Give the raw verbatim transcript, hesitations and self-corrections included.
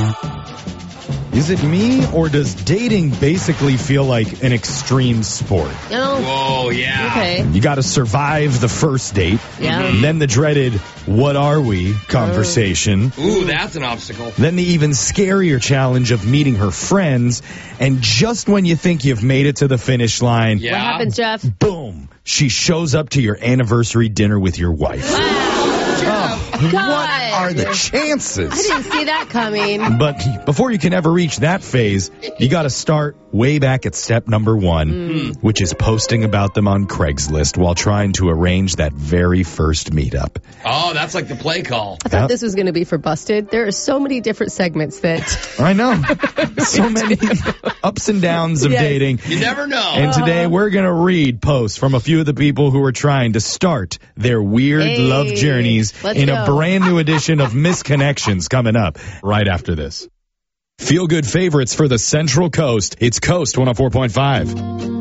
Is it me, or does dating basically feel like an extreme sport? Oh. Whoa, yeah. Okay. You got to survive the first date. Yeah. And then the dreaded, what are we conversation. Ooh, that's an obstacle. Then the even scarier challenge of meeting her friends. And just when you think you've made it to the finish line, Yeah. What happens, Jeff? boom, she shows up to your anniversary dinner with your wife. God. What are the chances? I didn't see that coming. But before you can ever reach that phase, you got to start way back at step number one, Mm. which is posting about them on Craigslist while trying to arrange that very first meetup. Oh, that's like the play call. I thought Yep. this was going to be for Busted. There are so many different segments that... I know. So many ups and downs of Yes. dating. You never know. And today we're going to read posts from a few of the people who are trying to start their weird Hey, love journeys let's in go. a brand new edition of Misconnections coming up right after this. Feel good favorites for the Central Coast. It's Coast one oh four point five.